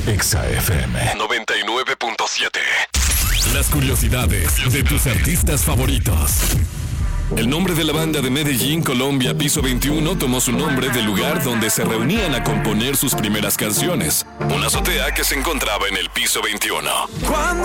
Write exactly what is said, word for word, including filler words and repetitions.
Exa F M noventa y nueve punto siete. Las curiosidades de tus artistas favoritos. El nombre de la banda de Medellín, Colombia, Piso veintiuno, tomó su nombre del lugar donde se reunían a componer sus primeras canciones, una azotea que se encontraba en el Piso veintiuno. Cuando